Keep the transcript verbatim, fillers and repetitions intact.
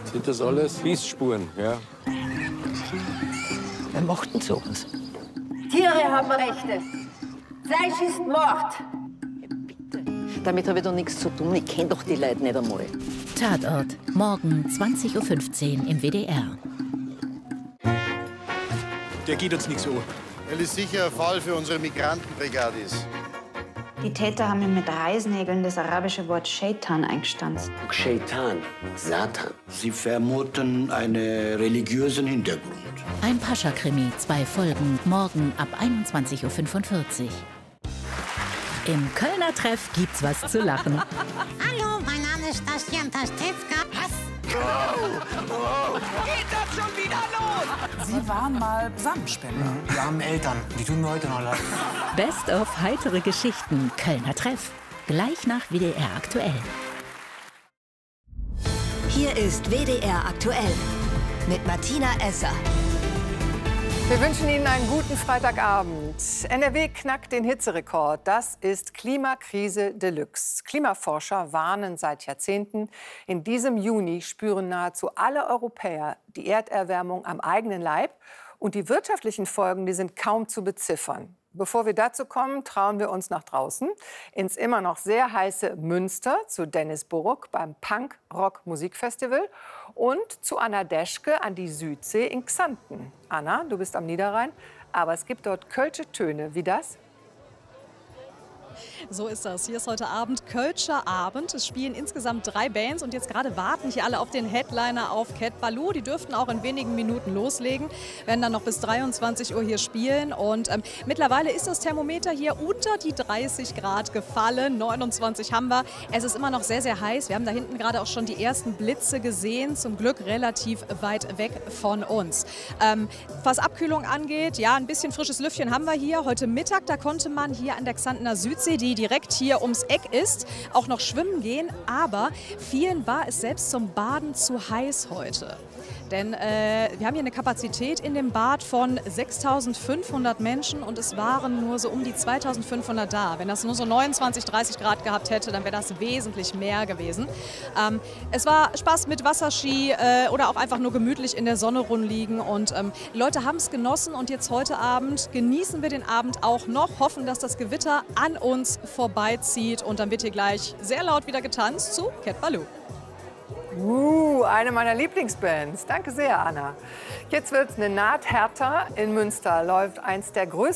Sind das alles Bissspuren, ja? Wer macht denn sowas? Tiere haben Rechte. Fleisch ist Mord. Damit habe ich doch nichts zu tun. Ich kenne doch die Leute nicht einmal. Tatort, morgen zwanzig Uhr fünfzehn im W D R. Der geht uns nichts an. Weil es sicher ein Fall für unsere Migrantenbrigade ist. Die Täter haben ihm mit Reißnägeln das arabische Wort Shaitan eingestanzt. Shaitan, Satan. Sie vermuten einen religiösen Hintergrund. Ein Pascha-Krimi, zwei Folgen, morgen ab einundzwanzig Uhr fünfundvierzig. Im Kölner Treff gibt's was zu lachen. Hallo, mein Name ist Bastian Pastewka. Was? Oh, geht das schon wieder los? Sie waren mal Samenspender. Wir haben Eltern, die tun mir heute noch leid. Best of heitere Geschichten, Kölner Treff. Gleich nach W D R aktuell. Hier ist W D R aktuell mit Martina Esser. Wir wünschen Ihnen einen guten Freitagabend. N R W knackt den Hitzerekord. Das ist Klimakrise Deluxe. Klimaforscher warnen seit Jahrzehnten. In diesem Juni spüren nahezu alle Europäer die Erderwärmung am eigenen Leib. Und die wirtschaftlichen Folgen, die sind kaum zu beziffern. Bevor wir dazu kommen, trauen wir uns nach draußen ins immer noch sehr heiße Münster zu Dennis Burg beim Punk-Rock-Musikfestival und zu Anna Deschke an die Südsee in Xanten. Anna, du bist am Niederrhein, aber es gibt dort kölsche Töne. Wie das? So ist das. Hier ist heute Abend Kölscher Abend. Es spielen insgesamt drei Bands und jetzt gerade warten hier alle auf den Headliner, auf Cat Ballou. Die dürften auch in wenigen Minuten loslegen, werden dann noch bis dreiundzwanzig Uhr hier spielen. Und ähm, mittlerweile ist das Thermometer hier unter die dreißig Grad gefallen. neunundzwanzig haben wir. Es ist immer noch sehr, sehr heiß. Wir haben da hinten gerade auch schon die ersten Blitze gesehen. Zum Glück relativ weit weg von uns. Ähm, was Abkühlung angeht, ja, ein bisschen frisches Lüftchen haben wir hier. Heute Mittag, da konnte man hier an der Xantener Südsee, die direkt hier ums Eck ist, auch noch schwimmen gehen. Aber vielen war es selbst zum Baden zu heiß heute. Denn äh, wir haben hier eine Kapazität in dem Bad von sechstausendfünfhundert Menschen und es waren nur so um die zweitausendfünfhundert da. Wenn das nur so neunundzwanzig, dreißig Grad gehabt hätte, dann wäre das wesentlich mehr gewesen. Ähm, es war Spaß mit Wasserski äh, oder auch einfach nur gemütlich in der Sonne rumliegen und ähm, die Leute haben es genossen und jetzt heute Abend genießen wir den Abend auch noch, hoffen, dass das Gewitter an uns vorbeizieht und dann wird hier gleich sehr laut wieder getanzt zu Cat Ballou. Uh, eine meiner Lieblingsbands. Danke sehr, Anna. Jetzt wird's eine Naht härter. In Münster läuft eins der größten